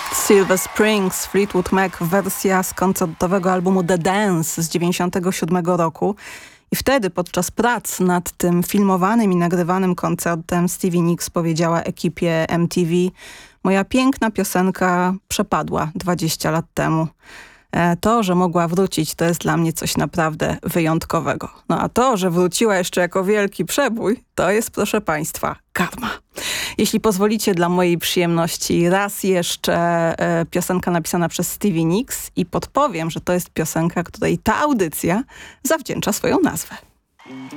Silver Springs, Fleetwood Mac, wersja z koncertowego albumu The Dance z 1997 roku. I wtedy podczas prac nad tym filmowanym i nagrywanym koncertem Stevie Nicks powiedziała ekipie MTV: moja piękna piosenka przepadła 20 lat temu. To, że mogła wrócić, to jest dla mnie coś naprawdę wyjątkowego. No a to, że wróciła jeszcze jako wielki przebój, to jest, proszę państwa, karma. Jeśli pozwolicie, dla mojej przyjemności raz jeszcze piosenka napisana przez Stevie Nicks i podpowiem, że to jest piosenka, której ta audycja zawdzięcza swoją nazwę.